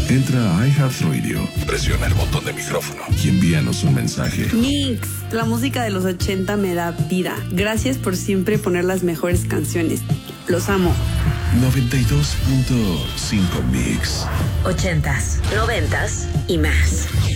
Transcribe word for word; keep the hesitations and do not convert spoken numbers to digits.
Entra a iHeartRadio, presiona el botón de micrófono y envíanos un mensaje. Mix, la música de los ochenta me da vida. Gracias por siempre poner las mejores canciones. Los amo. noventa y dos punto cinco Mix. Ochentas, noventas y más.